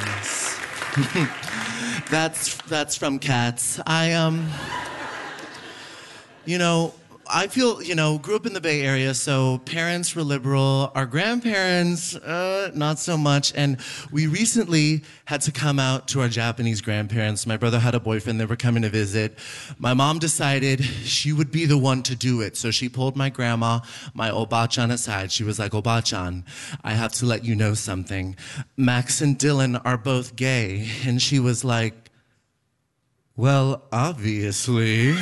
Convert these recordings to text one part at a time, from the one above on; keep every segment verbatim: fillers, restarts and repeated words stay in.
Yes. that's that's from Cats. I um you know, I feel, you know, grew up in the Bay Area, so parents were liberal. Our grandparents, uh, not so much. And we recently had to come out to our Japanese grandparents. My brother had a boyfriend. They were coming to visit. My mom decided she would be the one to do it. So she pulled my grandma, my Oba-chan aside. She was like, Oba-chan, I have to let you know something. Max and Dylan are both gay. And she was like, well, obviously.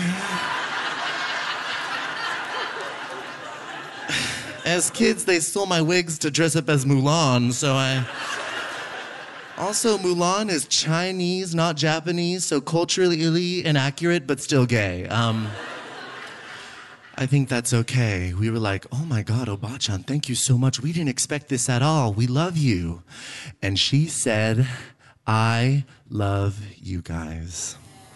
As kids, they stole my wigs to dress up as Mulan, so I... Also, Mulan is Chinese, not Japanese, so culturally inaccurate, but still gay. Um, I think that's okay. We were like, oh my God, Oba-chan, thank you so much. We didn't expect this at all. We love you. And she said, I love you guys.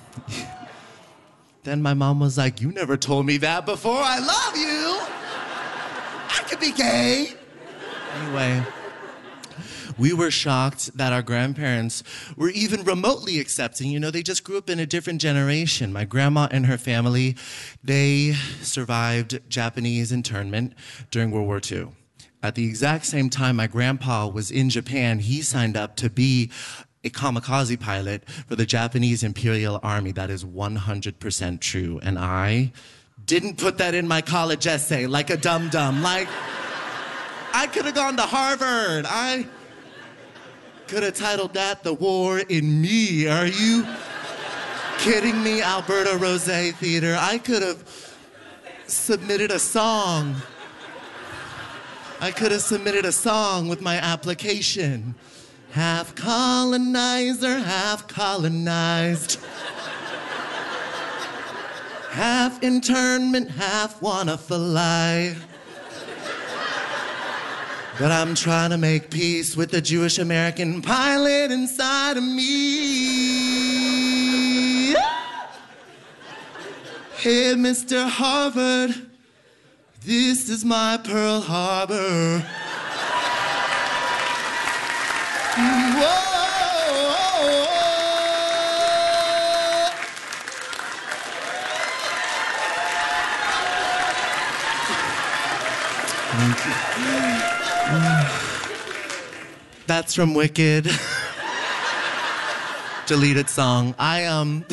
Then my mom was like, you never told me that before. I love you. I could be gay. Anyway, we were shocked that our grandparents were even remotely accepting. You know, they just grew up in a different generation. My grandma and her family, they survived Japanese internment during World War Two. At the exact same time my grandpa was in Japan, he signed up to be a kamikaze pilot for the Japanese Imperial Army. That is one hundred percent true. And I didn't put that in my college essay like a dum-dum. Like, I could have gone to Harvard. I could have titled that The War in Me. Are you kidding me, Alberta Rose Theater? I could have submitted a song. I could have submitted a song with my application. Half colonizer, half colonized. Half internment, half wanna fly. But I'm trying to make peace with the Jewish American pilot inside of me. Hey, Mister Harvard, this is my Pearl Harbor. Whoa. That's from Wicked. Deleted song. I, um...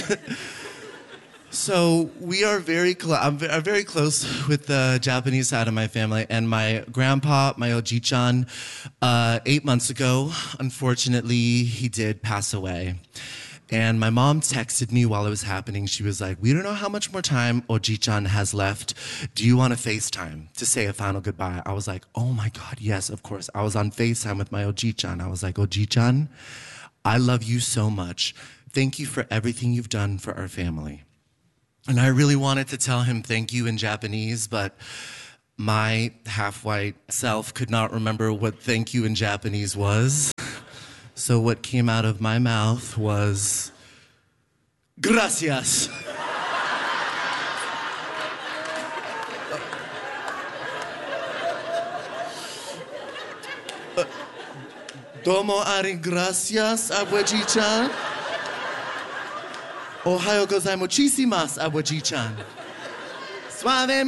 So we are very close. I'm very close with the Japanese side of my family, and my grandpa, my Oji-chan, uh, eight months ago, unfortunately, he did pass away. And my mom texted me while it was happening. She was like, we don't know how much more time Oji-chan has left. Do you want to FaceTime to say a final goodbye? I was like, oh my God, yes, of course. I was on FaceTime with my Oji-chan. I was like, Oji-chan, I love you so much. Thank you for everything you've done for our family. And I really wanted to tell him thank you in Japanese, but my half-white self could not remember what thank you in Japanese was. So what came out of my mouth was, gracias. uh, domo ari gracias, Abuji-chan. Ohayo gozaimasu, muchísimas, Abuji-chan. Suave.